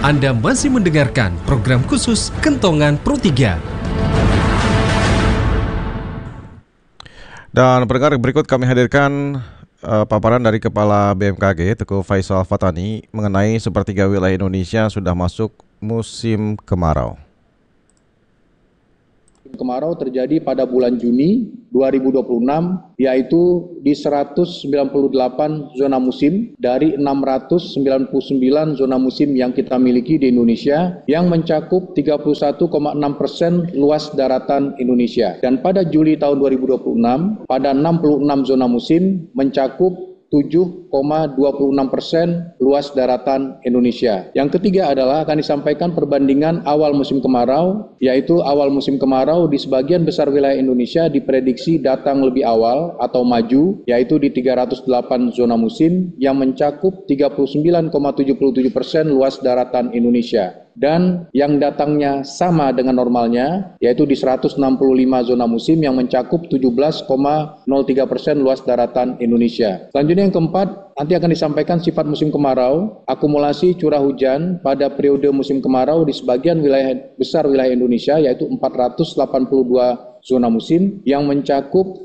Anda masih mendengarkan program khusus Kentongan Pro 3. Dan pendengar, berikut kami hadirkan paparan dari Kepala BMKG Teguh Faisal Fatani mengenai sepertiga wilayah Indonesia sudah masuk musim kemarau. Kemarau terjadi pada bulan Juni 2026, yaitu di 198 zona musim dari 699 zona musim yang kita miliki di Indonesia, yang mencakup 31,6% luas daratan Indonesia. Dan pada Juli tahun 2026, pada 66 zona musim mencakup 7,26% luas daratan Indonesia. Yang ketiga adalah akan disampaikan perbandingan awal musim kemarau, yaitu awal musim kemarau di sebagian besar wilayah Indonesia diprediksi datang lebih awal atau maju, yaitu di 308 zona musim yang mencakup 39,77% luas daratan Indonesia. Dan yang datangnya sama dengan normalnya, yaitu di 165 zona musim yang mencakup 17,03% luas daratan Indonesia. Selanjutnya yang keempat, nanti akan disampaikan sifat musim kemarau, akumulasi curah hujan pada periode musim kemarau di sebagian besar wilayah Indonesia, yaitu 482 zona musim yang mencakup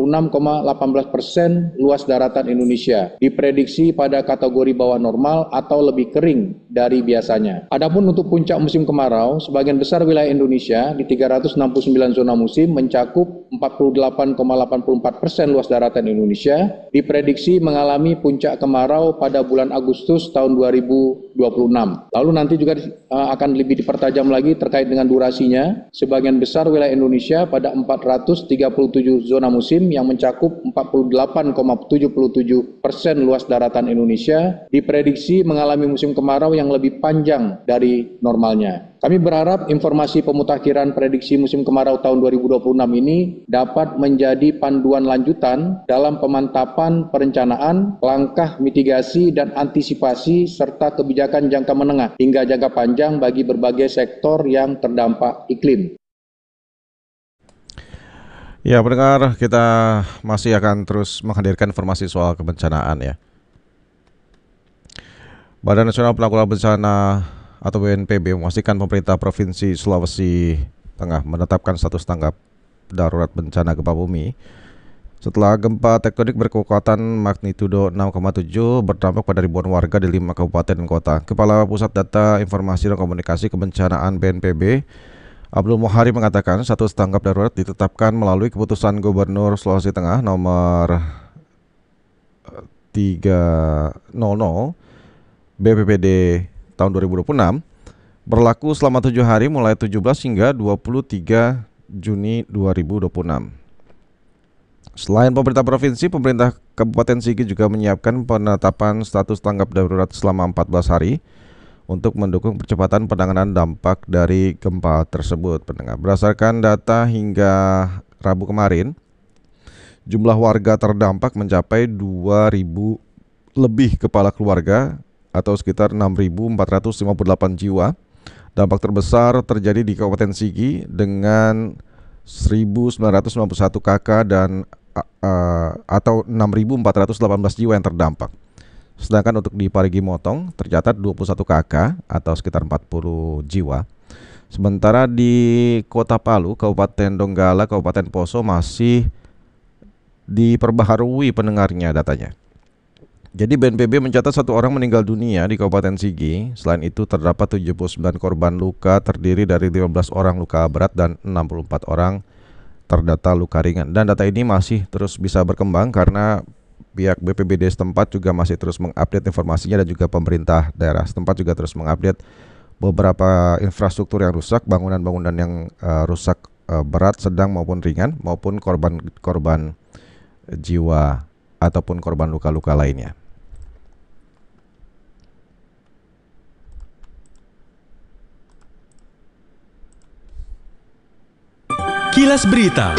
56,18% luas daratan Indonesia. Diprediksi pada kategori bawah normal atau lebih kering dari biasanya. Adapun untuk puncak musim kemarau, sebagian besar wilayah Indonesia di 369 zona musim mencakup 48,84% luas daratan Indonesia. Diprediksi mengalami puncak kemarau pada bulan Agustus tahun 2026. Lalu nanti juga akan lebih dipertajam lagi terkait dengan durasinya. Sebagian besar wilayah Indonesia pada 437 zona musim yang mencakup 48,77% luas daratan Indonesia diprediksi mengalami musim kemarau yang lebih panjang dari normalnya. Kami berharap informasi pemutakhiran prediksi musim kemarau tahun 2026 ini dapat menjadi panduan lanjutan dalam pemantapan perencanaan, langkah mitigasi dan antisipasi serta kebijakan jangka menengah hingga jangka panjang bagi berbagai sektor yang terdampak iklim. Ya, pendengar, kita masih akan terus menghadirkan informasi soal kebencanaan ya. Badan Nasional Penanggulangan Bencana atau BNPB memastikan pemerintah Provinsi Sulawesi Tengah menetapkan status tanggap darurat bencana gempa bumi setelah gempa tektonik berkekuatan magnitudo 6,7 berdampak pada ribuan warga di 5 kabupaten dan kota. Kepala Pusat Data Informasi dan Komunikasi Kebencanaan BNPB Abdul Muhari mengatakan status tanggap darurat ditetapkan melalui keputusan Gubernur Sulawesi Tengah nomor 300 BPPD tahun 2026 berlaku selama 7 hari mulai 17 hingga 23 Juni 2026. Selain pemerintah provinsi, pemerintah Kabupaten Sigi juga menyiapkan penetapan status tanggap darurat selama 14 hari untuk mendukung percepatan penanganan dampak dari gempa tersebut. Pendengar, berdasarkan data hingga Rabu kemarin, jumlah warga terdampak mencapai 2.000 lebih kepala keluarga atau sekitar 6.458 jiwa. Dampak terbesar terjadi di Kabupaten Sigi dengan 1.991 kakak dan atau 6.418 jiwa yang terdampak. Sedangkan untuk di Parigi Motong tercatat 21 kakak atau sekitar 40 jiwa. Sementara di Kota Palu, Kabupaten Donggala, Kabupaten Poso masih diperbaharui pendengarnya datanya. Jadi BNPB mencatat 1 orang meninggal dunia di Kabupaten Sigi. Selain itu terdapat 79 korban luka terdiri dari 15 orang luka berat dan 64 orang terdata luka ringan. Dan data ini masih terus bisa berkembang karena pihak BPBD setempat juga masih terus mengupdate informasinya dan juga pemerintah daerah setempat juga terus mengupdate beberapa infrastruktur yang rusak, bangunan-bangunan yang rusak berat, sedang maupun ringan, maupun korban jiwa ataupun korban luka-luka lainnya. Kilas Berita.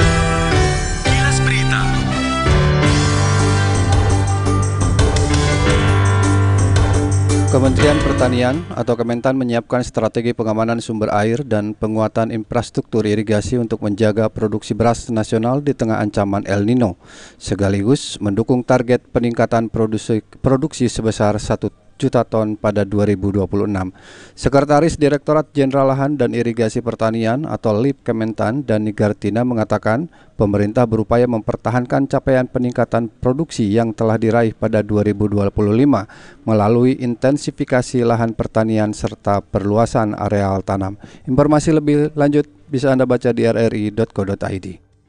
Kementerian Pertanian atau Kementan menyiapkan strategi pengamanan sumber air dan penguatan infrastruktur irigasi untuk menjaga produksi beras nasional di tengah ancaman El Nino, sekaligus mendukung target peningkatan produksi sebesar 1 juta ton pada 2026. Sekretaris Direktorat Jenderal Lahan dan Irigasi Pertanian atau LIP Kementan, Dani Gartina, mengatakan pemerintah berupaya mempertahankan capaian peningkatan produksi yang telah diraih pada 2025 melalui intensifikasi lahan pertanian serta perluasan areal tanam. Informasi lebih lanjut bisa Anda baca di rri.co.id.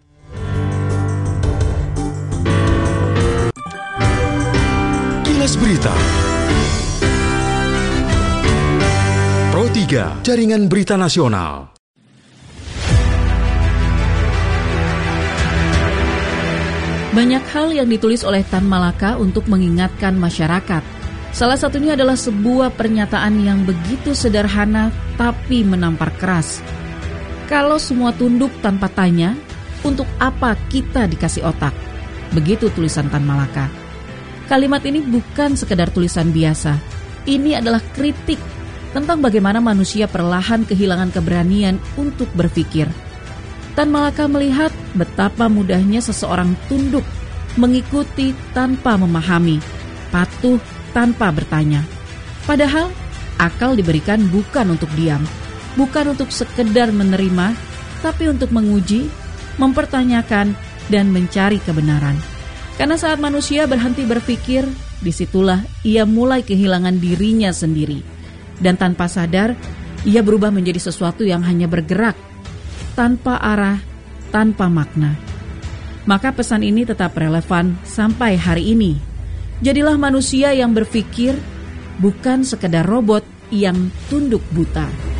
Kilas Berita Pro 3 Jaringan Berita Nasional. Banyak hal yang ditulis oleh Tan Malaka untuk mengingatkan masyarakat. Salah satunya adalah sebuah pernyataan yang begitu sederhana tapi menampar keras. Kalau semua tunduk tanpa tanya, untuk apa kita dikasih otak? Begitu tulisan Tan Malaka. Kalimat ini bukan sekedar tulisan biasa. Ini adalah kritik tentang bagaimana manusia perlahan kehilangan keberanian untuk berpikir. Tan Malaka melihat betapa mudahnya seseorang tunduk, mengikuti tanpa memahami, patuh tanpa bertanya. Padahal, akal diberikan bukan untuk diam, bukan untuk sekedar menerima, tapi untuk menguji, mempertanyakan, dan mencari kebenaran. Karena saat manusia berhenti berpikir, disitulah ia mulai kehilangan dirinya sendiri. Dan tanpa sadar, ia berubah menjadi sesuatu yang hanya bergerak, tanpa arah, tanpa makna. Maka pesan ini tetap relevan sampai hari ini. Jadilah manusia yang berpikir, bukan sekedar robot yang tunduk buta.